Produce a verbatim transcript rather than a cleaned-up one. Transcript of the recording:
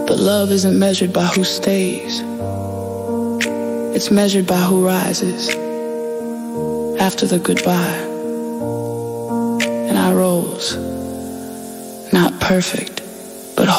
But love isn't measured by who stays. It's measured by who rises after the goodbye. And I rose, not perfect,